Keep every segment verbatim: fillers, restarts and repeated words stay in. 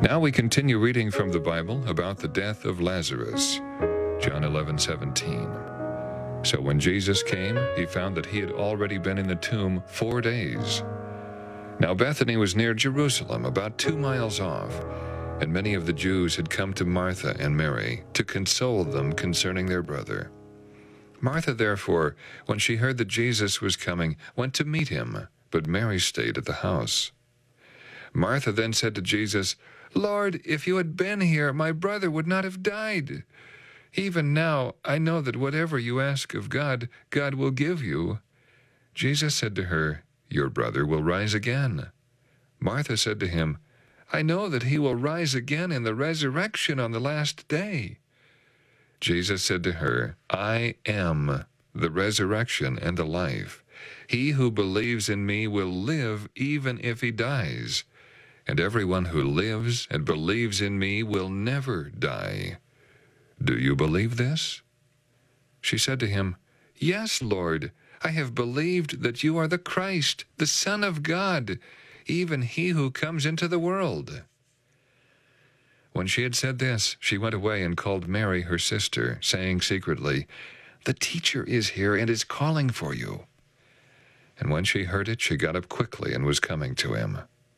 Now we continue reading from the Bible about the death of Lazarus, John eleven seventeen. So when Jesus came, he found that he had already been in the tomb four days. Now Bethany was near Jerusalem, about two miles off, and many of the Jews had come to Martha and Mary to console them concerning their brother. Martha, therefore, when she heard that Jesus was coming, went to meet him, but Mary stayed at the house. Martha then said to Jesus, "Lord, if you had been here, my brother would not have died. Even now I know that whatever you ask of God, God will give you." Jesus said to her, "Your brother will rise again." Martha said to him, "I know that he will rise again in the resurrection on the last day." Jesus said to her, "I am the resurrection and the life. He who believes in me will live even if he dies, and everyone who lives and believes in me will never die. Do you believe this?" She said to him, "Yes, Lord, I have believed that you are the Christ, the Son of God, even he who comes into the world." When she had said this, she went away and called Mary, her sister, saying secretly, "The teacher is here and is calling for you." And when she heard it, she got up quickly and was coming to him.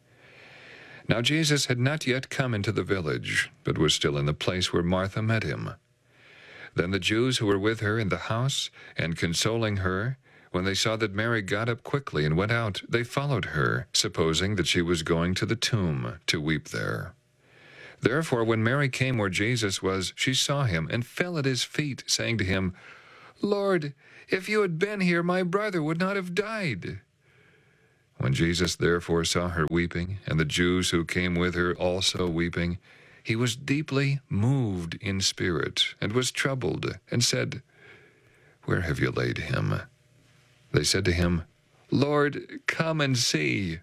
Now Jesus had not yet come into the village, but was still in the place where Martha met him. Then the Jews who were with her in the house and consoling her, when they saw that Mary got up quickly and went out, they followed her, supposing that she was going to the tomb to weep there. Therefore, when Mary came where Jesus was, she saw him and fell at his feet, saying to him, "Lord, if you had been here, my brother would not have died." When Jesus therefore saw her weeping, and the Jews who came with her also weeping, he was deeply moved in spirit, and was troubled, and said, "Where have you laid him?" They said to him, "Lord, come and see."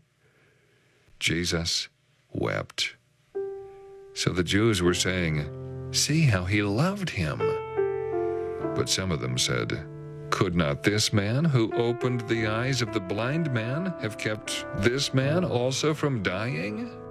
Jesus wept. So the Jews were saying, "See how he loved him." But some of them said, "Could not this man who opened the eyes of the blind man have kept this man also from dying?"